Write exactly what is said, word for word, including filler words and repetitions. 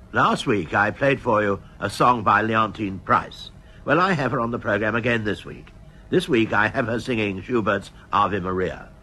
Last week I played for you a song by Leontine Price. Well, I have her on the programme again this week. This week I have her singing Schubert's Ave Maria.